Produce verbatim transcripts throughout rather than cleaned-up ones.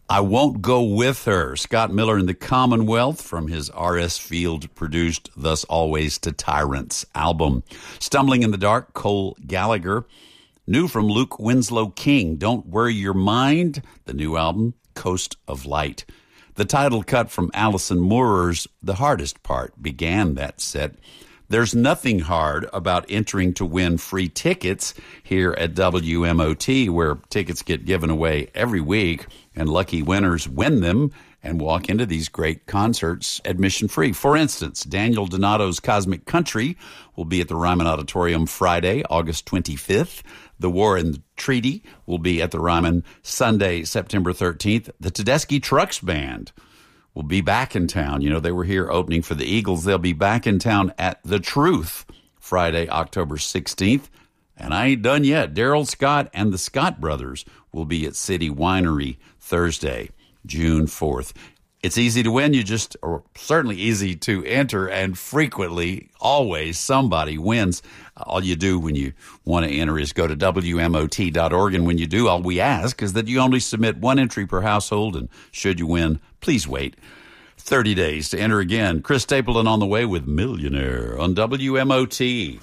I Won't Go With Her. Scott Miller and the Commonwealth from his R S Field-produced Thus Always to Tyrants album. Stumbling in the Dark, Cole Gallagher. New from Luke Winslow King, Don't Worry Your Mind. The new album, Coast of Light. The title cut from Alison Moorer's The Hardest Part began that set. There's nothing hard about entering to win free tickets here at W M O T, where tickets get given away every week, and lucky winners win them and walk into these great concerts admission-free. For instance, Daniel Donato's Cosmic Country will be at the Ryman Auditorium Friday, August twenty-fifth. The War and the Treaty will be at the Ryman Sunday, September thirteenth. The Tedeschi Trucks Band will be back in town. You know, they were here opening for the Eagles. They'll be back in town at The Truth Friday, October sixteenth. And I ain't done yet. Daryl Scott and the Scott Brothers will be at City Winery Thursday, June fourth. It's easy to win. You just, or certainly easy to enter, and frequently, always, somebody wins. All you do when you want to enter is go to W M O T dot org, and when you do, all we ask is that you only submit one entry per household, and should you win, please wait thirty days to enter again. Chris Stapleton on the way with Millionaire on W M O T.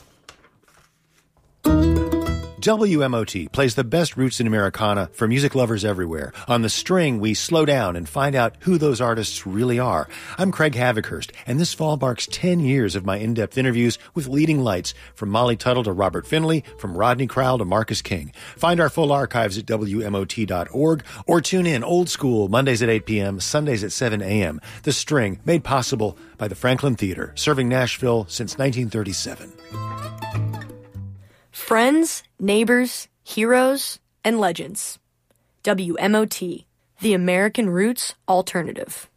W M O T plays the best roots in Americana for music lovers everywhere. On The String, we slow down and find out who those artists really are. I'm Craig Havikhurst, and this fall marks ten years of my in-depth interviews with leading lights, from Molly Tuttle to Robert Finley, from Rodney Crowell to Marcus King. Find our full archives at W M O T dot org, or tune in old school Mondays at eight p.m., Sundays at seven a.m. The String, made possible by the Franklin Theater, serving Nashville since nineteen thirty-seven. Friends, neighbors, heroes, and legends. W M O T, the American Roots Alternative.